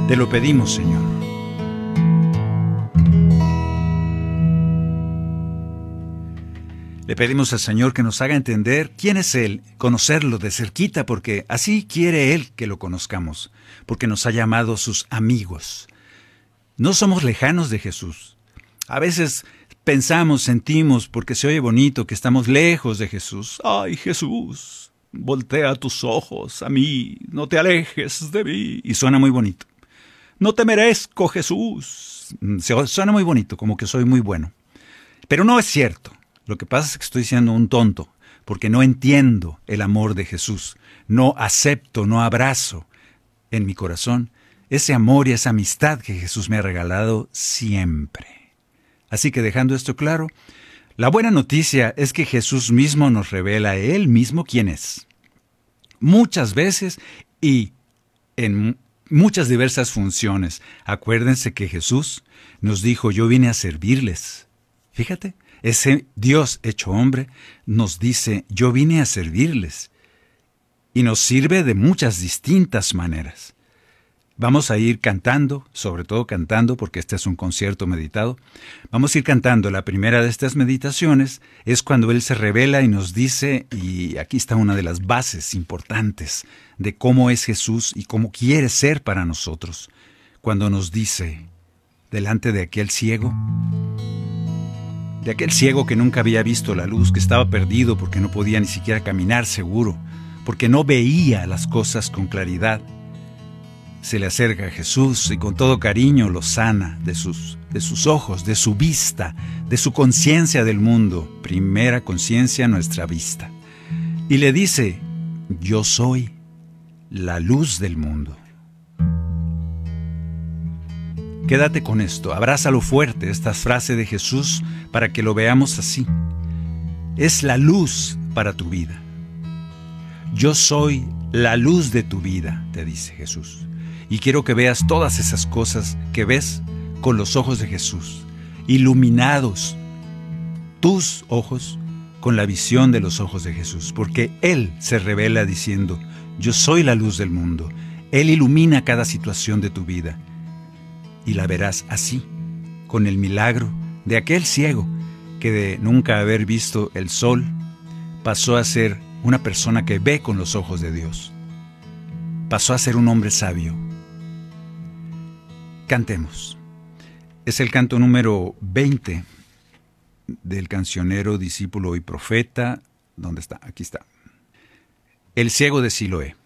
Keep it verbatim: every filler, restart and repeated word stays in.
Te lo pedimos, Señor. Le pedimos al Señor que nos haga entender quién es Él, conocerlo de cerquita, porque así quiere Él que lo conozcamos, porque nos ha llamado sus amigos. No somos lejanos de Jesús. A veces pensamos, sentimos, porque se oye bonito, que estamos lejos de Jesús. ¡Ay, Jesús! Voltea tus ojos a mí, no te alejes de mí. Y suena muy bonito. No te merezco, Jesús. Suena muy bonito, como que soy muy bueno. Pero no es cierto. Lo que pasa es que estoy siendo un tonto, porque no entiendo el amor de Jesús. No acepto, no abrazo en mi corazón ese amor y esa amistad que Jesús me ha regalado siempre. Así que dejando esto claro, la buena noticia es que Jesús mismo nos revela a Él mismo quién es. Muchas veces y en muchas diversas funciones. Acuérdense que Jesús nos dijo, yo vine a servirles. Fíjate. Ese Dios hecho hombre nos dice, yo vine a servirles. Y nos sirve de muchas distintas maneras. Vamos a ir cantando, sobre todo cantando, porque este es un concierto meditado. Vamos a ir cantando. La primera de estas meditaciones es cuando Él se revela y nos dice, y aquí está una de las bases importantes de cómo es Jesús y cómo quiere ser para nosotros. Cuando nos dice, delante de aquel ciego, de aquel ciego que nunca había visto la luz, que estaba perdido porque no podía ni siquiera caminar seguro, porque no veía las cosas con claridad. Se le acerca a Jesús y con todo cariño lo sana de sus, de sus ojos, de su vista, de su conciencia del mundo. Primera conciencia, nuestra vista. Y le dice, yo soy la luz del mundo. Quédate con esto, abrázalo fuerte, esta frase de Jesús, para que lo veamos así. Es la luz para tu vida. Yo soy la luz de tu vida, te dice Jesús. Y quiero que veas todas esas cosas que ves con los ojos de Jesús, iluminados tus ojos con la visión de los ojos de Jesús, porque Él se revela diciendo, yo soy la luz del mundo. Él ilumina cada situación de tu vida. Y la verás así, con el milagro de aquel ciego que de nunca haber visto el sol, pasó a ser una persona que ve con los ojos de Dios. Pasó a ser un hombre sabio. Cantemos. Es el canto número veinte del cancionero, discípulo y profeta. ¿Dónde está? Aquí está. El ciego de Siloé.